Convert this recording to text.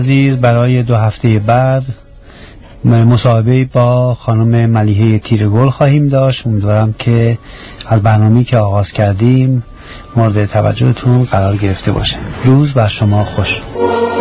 عزیز برای 2 هفته بعد مصاحبه با خانم ملیحه تیرگل خواهیم داشت. امیدوارم که از برنامه‌ای که آغاز کردیم مورد توجهتون قرار گرفته باشه. روز بر شما خوش.